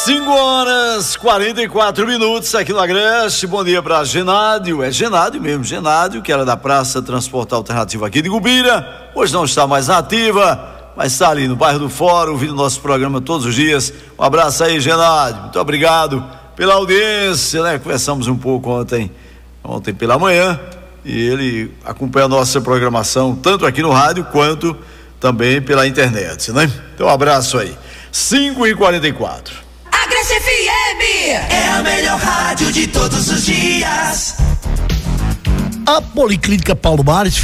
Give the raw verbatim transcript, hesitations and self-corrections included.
cinco horas quarenta e quatro minutos aqui no Agreste. Bom dia para Genádio, é Genádio mesmo, Genádio, que era da Praça Transporte Alternativo aqui de Gubira. Hoje não está mais na ativa, mas está ali no bairro do Fórum, ouvindo nosso programa todos os dias. Um abraço aí, Genádio, muito obrigado pela audiência, né? Conversamos um pouco ontem, ontem pela manhã, e ele acompanha a nossa programação tanto aqui no rádio quanto também pela internet, né? Então um abraço aí. cinco e quarenta e quatro. Agreste F M é a melhor rádio de todos os dias. A Policlínica Paulo Mares